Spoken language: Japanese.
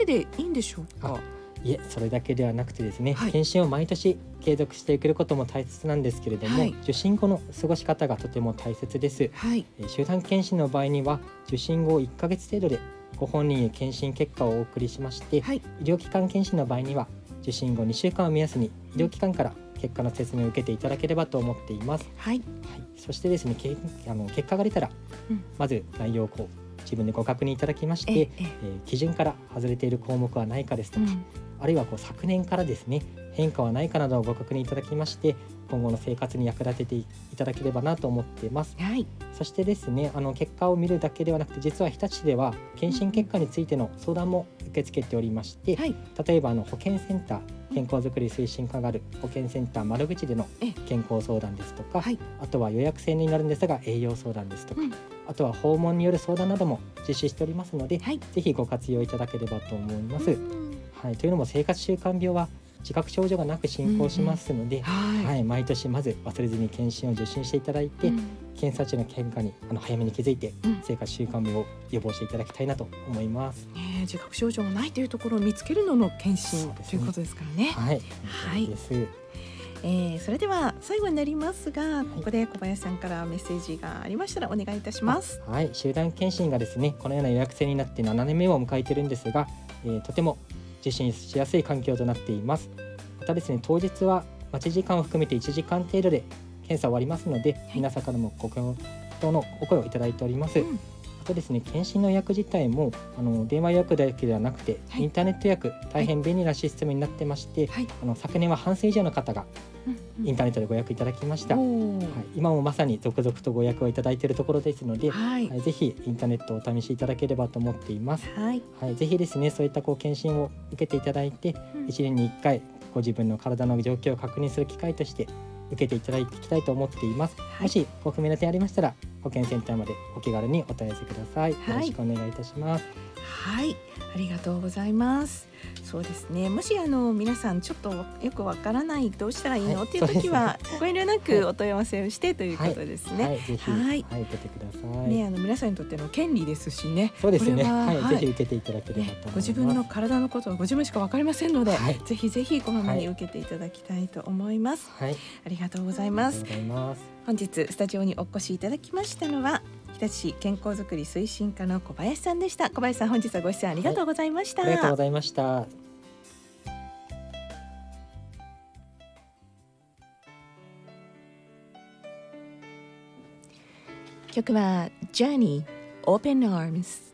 けでいいんでしょうか？ いえ、それだけではなくてですね、 はい検診を毎年継続していくことも大切なんですけれども、 はい受診後の過ごし方がとても大切です。 はい。 集団検診の場合には受診後1ヶ月程度でご本人へ検診結果をお送りしまして、 はい。 医療機関検診の場合には受診後2週間を目安に医療機関から結果の説明を受けていただければと思っています。 はい。 はい、そしてですね、結果が出たら、まず内容を自分でご確認いただきまして、基準から外れている項目はないかですとか、あるいは昨年からですね、変化はないかなどをご確認いただきまして、今後の生活に役立てていただければなと思っています。 はい。 そしてですね、結果を見るだけではなくて、実は日立では検診結果についての相談も受け付けておりまして、 はい。 例えば保健センター、健康づくり推進課がある保健センター窓口での健康相談ですとか、 はい。 あとは予約制になるんですが栄養相談ですとか、あとは訪問による相談なども実施しておりますので、 はい。 ぜひご活用いただければと思います。はい、というのも生活習慣病は自覚症状がなく進行しますので、はい、毎年まず忘れずに検診を受診していただいて、検査値の変化に早めに気づいて、生活習慣病を予防していただきたいなと思います。 自覚症状がないというところを見つけるのの検診、ということですからね。 はい、はい、です。 それでは最後になりますが、ここで小林さんからメッセージがありましたらお願いいたします。 はい、集団検診がですね、このような予約制になって7年目を迎えているんですが、とても受診しやすい環境となっています。またですね、当日は待ち時間を含めて1時間程度で検査終わりますので、皆さんからもご協力のお声をいただいております。あとですね、検診の予約自体も電話予約だけではなくて、インターネット予約、大変便利なシステムになってまして、昨年は半数以上の方がインターネットでご予約いただきました。今もまさに続々とご予約をいただいているところですので、ぜひインターネットをお試しいただければと思っています。ぜひですね、そういった検診を受けていただいて、1年に1回ご自分の体の状況を確認する機会として受けていただいていきたいと思っています。もしご不明な点ありましたら、保健センターまでお気軽にお問い合わせください。よろしくお願いいたします。 はい、ありがとうございます。そうですね、もし皆さんちょっとよくわからない、どうしたらいいの、っていう時はご遠慮なくお問い合わせをしてということですね。 ぜひ、受けてください。 皆さんにとっての権利ですしね。 そうですね。ぜひ受けていただければと思います。 ご自分の体のことはご自分しかわかりませんので、ぜひぜひこまめに受けていただきたいと思います。ありがとうございます。本日スタジオにお越しいただきましたのは、日立市健康づくり推進課の小林さんでした。小林さん、本日はご出演ありがとうございました。 ありがとうございました。 曲は Journey Open Arms。